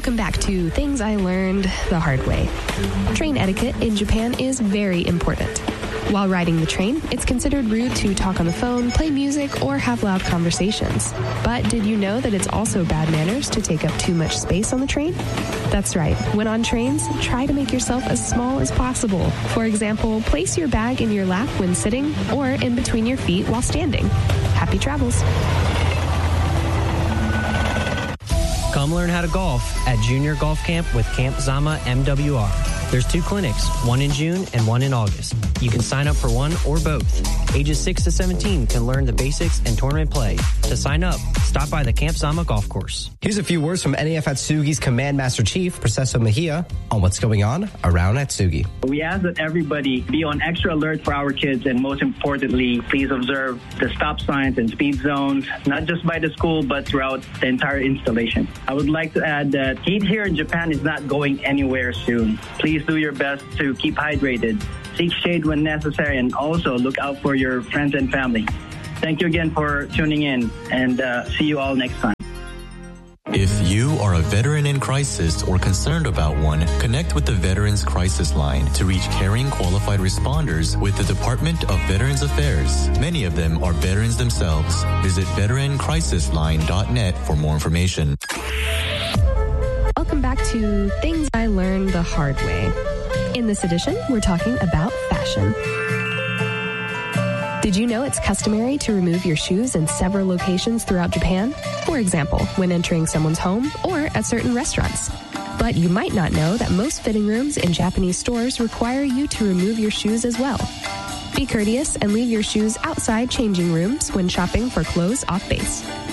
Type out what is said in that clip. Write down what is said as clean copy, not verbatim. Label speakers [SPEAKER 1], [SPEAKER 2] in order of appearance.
[SPEAKER 1] Welcome back to Things I Learned the Hard Way. Train etiquette in Japan is very important. While riding the train, it's considered rude to talk on the phone, play music, or have loud conversations. But did you know that it's also bad manners to take up too much space on the train? That's right. When on trains, try to make yourself as small as possible. For example, place your bag in your lap when sitting or in between your feet while standing. Happy travels.
[SPEAKER 2] Come learn how to golf at Junior Golf Camp with Camp Zama MWR. There's 2 clinics, one in June and one in August. You can sign up for one or both. Ages 6 to 17 can learn the basics and tournament play. To sign up, stop by the Camp Zama Golf Course.
[SPEAKER 3] Here's a few words from NAF Atsugi's Command Master Chief, Processo Mejia, on what's going on around Atsugi.
[SPEAKER 4] We ask that everybody be on extra alert for our kids, and most importantly, please observe the stop signs and speed zones, not just by the school, but throughout the entire installation. I would like to add that heat here in Japan is not going anywhere soon. Please do your best to keep hydrated, seek shade when necessary, and also look out for your friends and family. Thank you again for tuning in, and see you all next time.
[SPEAKER 5] If you are a veteran in crisis or concerned about one, connect with the Veterans Crisis Line to reach caring qualified responders with the Department of Veterans Affairs. Many of them are veterans themselves. Visit veterancrisisline.net for more information.
[SPEAKER 1] Welcome back to Things I Learned the Hard Way. In this edition, we're talking about fashion. Did you know it's customary to remove your shoes in several locations throughout Japan? For example, when entering someone's home or at certain restaurants. But you might not know that most fitting rooms in Japanese stores require you to remove your shoes as well. Be courteous and leave your shoes outside changing rooms when shopping for clothes off base.